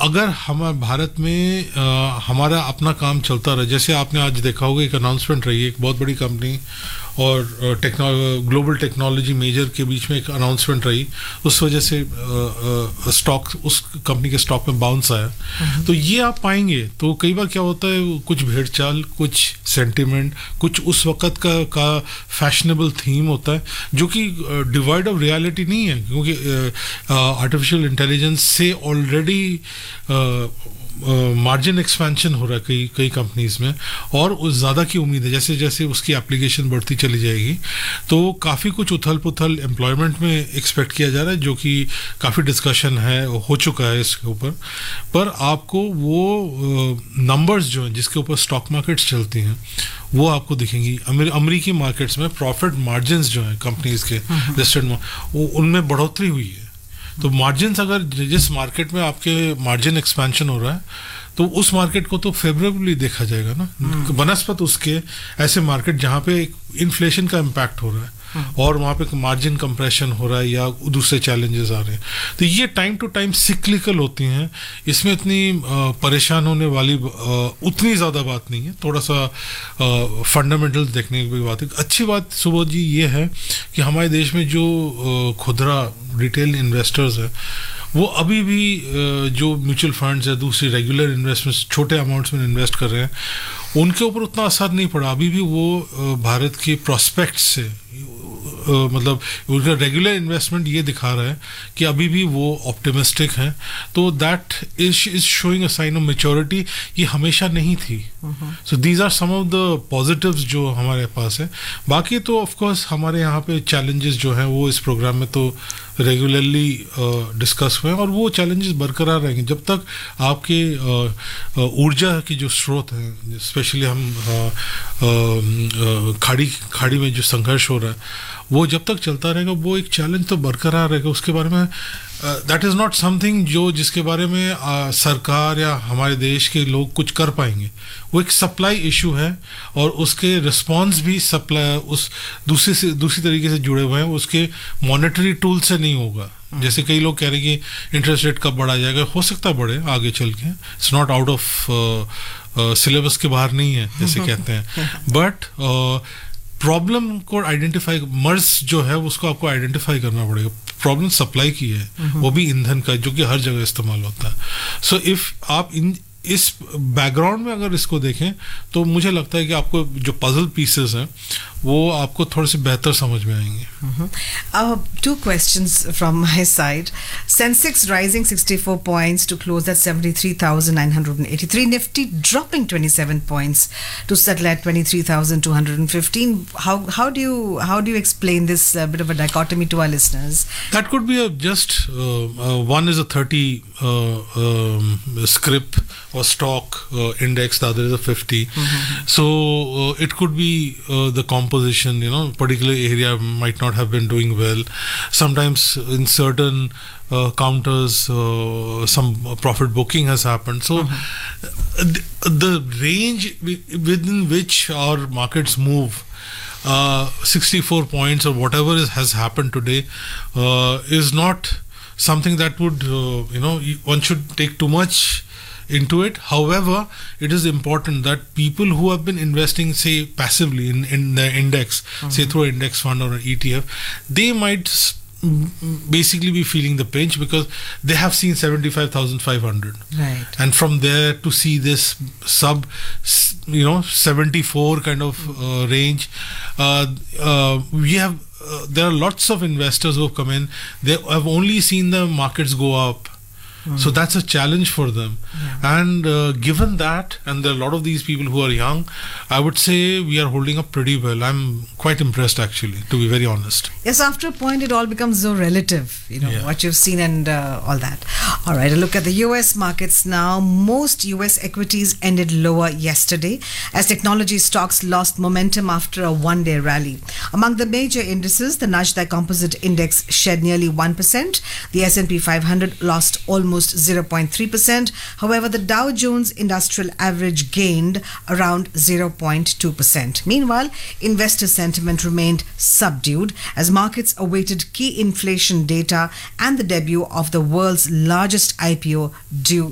अगर हम भारत में हमारा अपना काम चलता रहे, जैसे आपने आज देखा होगा एक अनाउंसमेंट रही है, एक बहुत बड़ी कंपनी और ग्लोबल टेक्नोलॉजी मेजर के बीच में एक अनाउंसमेंट रही, उस वजह से स्टॉक उस कंपनी के स्टॉक में बाउंस आया। तो ये आप पाएंगे। तो कई बार क्या होता है, कुछ भेड़चाल, कुछ सेंटिमेंट, कुछ उस वक्त का फैशनेबल थीम होता है जो कि डिवाइड ऑफ रियलिटी नहीं है, क्योंकि आर्टिफिशियल इंटेलिजेंस से ऑलरेडी मार्जिन एक्सपेंशन हो रहा है कई कंपनीज में, और उस ज़्यादा की उम्मीद है। जैसे जैसे उसकी एप्लीकेशन बढ़ती चली जाएगी तो काफ़ी कुछ उथल पुथल एम्प्लॉयमेंट में एक्सपेक्ट किया जा रहा है, जो कि काफ़ी डिस्कशन है, हो चुका है इसके ऊपर। पर आपको वो नंबर्स जो हैं जिसके ऊपर स्टॉक मार्केट्स चलती हैं वो आपको दिखेंगी। अमेरिकी मार्केट्स में प्रॉफिट मार्जिन्स जो हैं कंपनीज के लिस्टेड में, उनमें बढ़ोतरी हुई है। तो मार्जिन्स, अगर जिस मार्केट में आपके मार्जिन एक्सपेंशन हो रहा है तो उस मार्केट को तो फेवरेबली देखा जाएगा ना, बनस्पत उसके ऐसे मार्केट जहाँ पे इन्फ्लेशन का इम्पैक्ट हो रहा है और वहाँ पे मार्जिन कंप्रेशन हो रहा है या दूसरे चैलेंजेस आ रहे हैं। तो ये टाइम टू टाइम सिक्लिकल होती हैं, इसमें इतनी परेशान होने वाली उतनी ज़्यादा बात नहीं है। थोड़ा सा फंडामेंटल्स देखने की बात है। अच्छी बात सुबोध जी ये है कि हमारे देश में जो खुदरा रिटेल इन्वेस्टर्स हैं वो अभी भी जो म्यूचुअल फंड्स है, दूसरी रेगुलर इन्वेस्टमेंट्स छोटे अमाउंट्स में इन्वेस्ट कर रहे हैं, उनके ऊपर उतना असर नहीं पड़ा। अभी भी वो भारत के प्रोस्पेक्ट से मतलब उनका रेगुलर इन्वेस्टमेंट ये दिखा रहा है कि अभी भी वो ऑप्टिमिस्टिक हैं। तो that is showing a sign of maturity. ये हमेशा नहीं थी। So these are some of the positives जो हमारे पास है। बाकी तो ऑफ कोर्स हमारे यहाँ पे चैलेंजेस जो हैं वो इस प्रोग्राम में तो रेगुलरली डिस्कस हुए हैं और वो चैलेंजेस बरकरार रहेंगे जब तक आपके ऊर्जा की जो स्रोत हैं, स्पेशली हम खाड़ी में जो संघर्ष हो रहा है वो जब तक चलता रहेगा वो एक चैलेंज तो बरकरार रहेगा। उसके बारे में दैट इज़ नॉट समथिंग जो जिसके बारे में सरकार या हमारे देश के लोग कुछ कर पाएंगे। वो एक सप्लाई इशू है और उसके रिस्पॉन्स भी सप्लाई उस दूसरी तरीके से जुड़े हुए हैं, उसके मॉनेटरी टूल से नहीं होगा। जैसे कई लोग कह रहे हैं कि इंटरेस्ट रेट कब बढ़ा जाएगा, हो सकता है बढ़े आगे चल के, it's not out of syllabus के बाहर नहीं है जैसे कहते हैं। बट प्रॉब्लम को आइडेंटिफाई, मर्ज जो है उसको आपको आइडेंटिफाई करना पड़ेगा। प्रॉब्लम सप्लाई की है, वो भी ईंधन का, जो कि हर जगह इस्तेमाल होता है। सो इफ आप इस बैकग्राउंड में अगर इसको देखें तो मुझे लगता है कि आपको जो पजल पीसेस हैं वो आपको थोड़े से बेहतर समझ में आएंगे। Two questions from my side. Sensex rising 64 points to close at 73,983. Nifty dropping 27 points to settle at 23,215. How do you explain this bit of a dichotomy to our listeners? That could be one is a 30 scrip or stock index, the other is a 50. So it could be the composition, particular area might not have been doing well. Sometimes in certain counters some profit booking has happened. So the range within which our markets move, 64 points or whatever has happened today, is not something that would one should take too much into it. However, it is important that people who have been investing, say passively in the index, say through an index fund or an ETF, they might basically be feeling the pinch because they have seen 75,500, right? And from there to see this sub 74 kind of range, we have there are lots of investors who have come in, they have only seen the markets go up. So that's a challenge for them. And given that, and there are a lot of these people who are young, I would say we are holding up pretty well. I'm quite impressed actually, to be very honest. Yes, after a point it all becomes so relative, what you've seen and all that. All right, a look at the US markets now. Most US equities ended lower yesterday as technology stocks lost momentum after a one-day rally. Among the major indices, the Nasdaq Composite Index shed nearly 1%. The S&P 500 lost almost 0.3%. However, the Dow Jones Industrial Average gained around 0.2%. Meanwhile, investor sentiment remained subdued as markets awaited key inflation data and the debut of the world's largest IPO due